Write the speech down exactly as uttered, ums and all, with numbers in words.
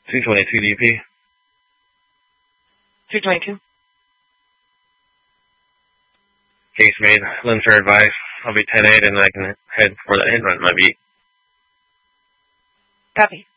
two twenty-two D P. two twenty-two. Case made. Lynn for advice. I'll be ten eight and I can head for that hit run, my beat. Copy.